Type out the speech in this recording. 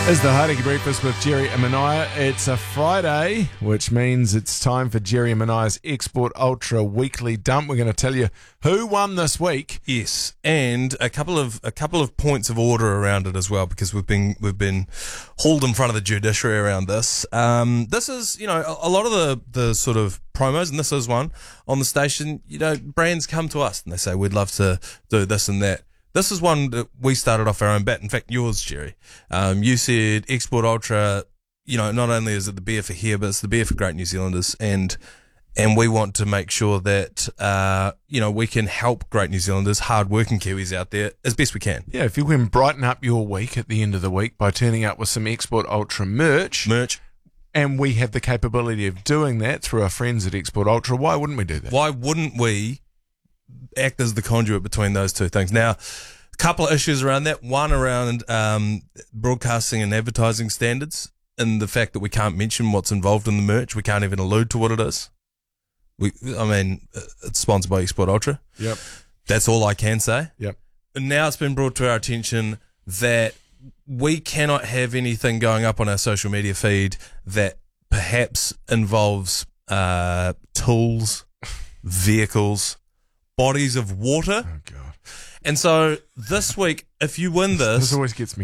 Is the Heartache Breakfast with Jerry and Mania. It's a Friday, which means it's time for Jerry and Mania's Export Ultra Weekly Dump. We're going to tell you who won this week. Yes, and a couple of points of order around it as well, because we've been hauled in front of the judiciary around this. This is, a lot of the sort of promos, and this is one on the station. Brands come to us and they say, we'd love to do this and that. This is one that we started off our own bat. In fact, yours, Jerry. You said Export Ultra, not only is it the beer for here, but it's the beer for great New Zealanders. And we want to make sure that, we can help great New Zealanders, hard-working Kiwis out there, as best we can. Yeah, if you can brighten up your week at the end of the week by turning up with some Export Ultra merch. And we have the capability of doing that through our friends at Export Ultra, why wouldn't we do that? Why wouldn't we act as the conduit between those two things? Now, a couple of issues around that. One around broadcasting and advertising standards, and the fact that we can't mention what's involved in the merch. We can't even allude to what it is. It's sponsored by Export Ultra. Yep. That's all I can say. Yep. And now it's been brought to our attention that we cannot have anything going up on our social media feed that perhaps involves tools, vehicles, bodies of water. Oh, God. And so this week, if you win this always gets me